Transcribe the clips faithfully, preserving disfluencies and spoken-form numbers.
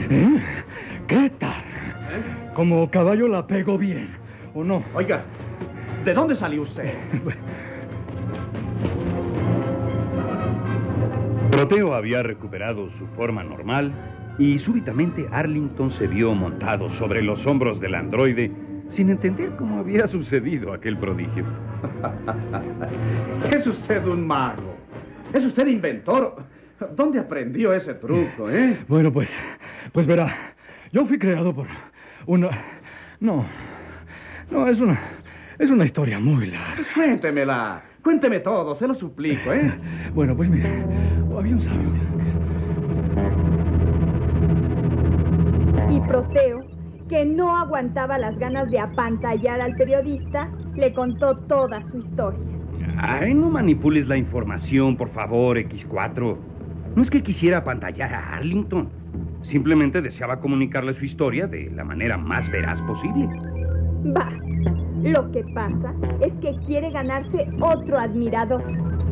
¿Eh? ¿Qué tal? ¿Eh? Como caballo la pego bien, ¿o no? Oiga, ¿de dónde salió usted? Proteo había recuperado su forma normal y súbitamente Arlington se vio montado sobre los hombros del androide sin entender cómo había sucedido aquel prodigio. Es usted un mago. Es usted inventor. ¿Dónde aprendió ese truco, eh? Bueno, pues, pues verá, yo fui creado por una... No, no, es una... Es una historia muy larga. Pues cuéntemela. Cuénteme todo, se lo suplico, ¿eh? Bueno, pues mire, había un sabio. Y Proteo, que no aguantaba las ganas de apantallar al periodista, le contó toda su historia. Ay, no manipules la información, por favor, equis cuatro. No es que quisiera apantallar a Arlington. Simplemente deseaba comunicarle su historia de la manera más veraz posible. Va, lo que pasa es que quiere ganarse otro admirador.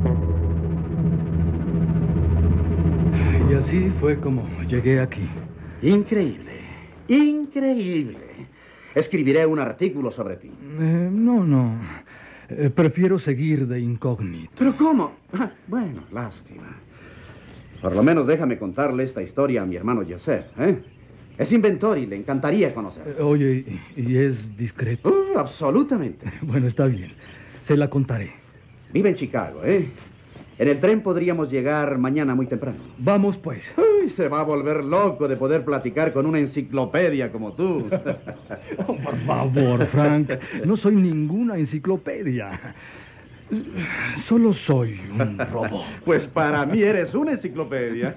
Y así fue como llegué aquí. Increíble, increíble. Escribiré un artículo sobre ti. Eh, no, no. Eh, prefiero seguir de incógnito. ¿Pero cómo? Ah, bueno, lástima. Por lo menos déjame contarle esta historia a mi hermano Yasser, ¿eh? Es inventor y le encantaría conocerlo. Eh, oye, ¿y, y es discreto? Uh, absolutamente. Bueno, está bien. Se la contaré. Vive en Chicago, ¿eh? En el tren podríamos llegar mañana muy temprano. Vamos, pues. Uy, se va a volver loco de poder platicar con una enciclopedia como tú. Oh, por favor, Frank. No soy ninguna enciclopedia. Solo soy un robot. Pues para mí eres una enciclopedia.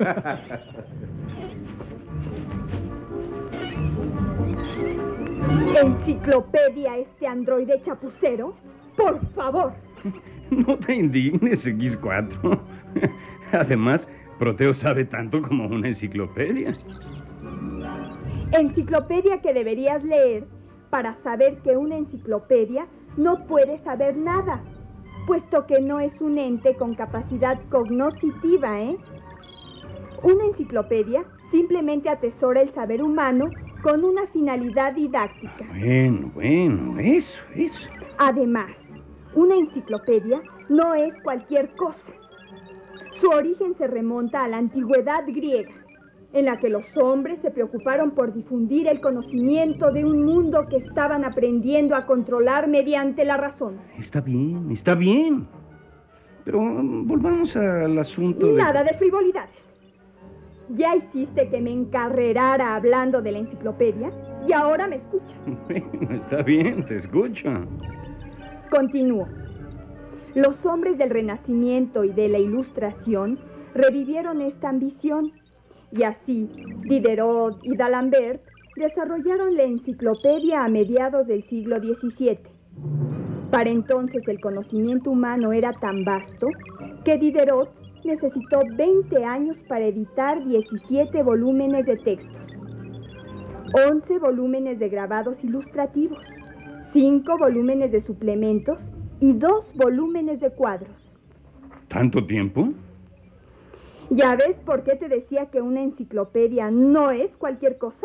¿Enciclopedia este androide chapucero? Por favor. No te indignes, equis cuatro. Además, Proteo sabe tanto como una enciclopedia. Enciclopedia que deberías leer para saber que una enciclopedia no puede saber nada, puesto que no es un ente con capacidad cognoscitiva, ¿eh? Una enciclopedia simplemente atesora el saber humano con una finalidad didáctica. Bueno, bueno, eso, eso. Además, una enciclopedia no es cualquier cosa. Su origen se remonta a la antigüedad griega, en la que los hombres se preocuparon por difundir el conocimiento de un mundo que estaban aprendiendo a controlar mediante la razón. Está bien, está bien. Pero um, volvamos al asunto de... Nada de frivolidades. Ya hiciste que me encarrerara hablando de la enciclopedia y ahora me escuchas. Bueno, está bien, te escucho. Continúo. Los hombres del Renacimiento y de la Ilustración revivieron esta ambición y así Diderot y D'Alembert desarrollaron la enciclopedia a mediados del siglo diecisiete. Para entonces el conocimiento humano era tan vasto que Diderot necesitó veinte años para editar diecisiete volúmenes de textos, once volúmenes de grabados ilustrativos, cinco volúmenes de suplementos y dos volúmenes de cuadros. ¿Tanto tiempo? ¿Ya ves por qué te decía que una enciclopedia no es cualquier cosa?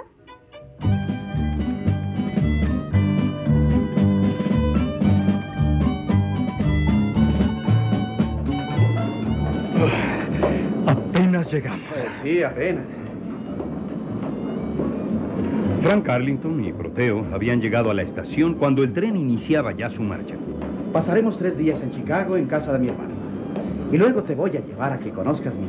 Apenas llegamos. Pues sí, apenas. Frank Arlington y Proteo habían llegado a la estación cuando el tren iniciaba ya su marcha. Pasaremos tres días en Chicago en casa de mi hermano. Y luego te voy a llevar a que conozcas mi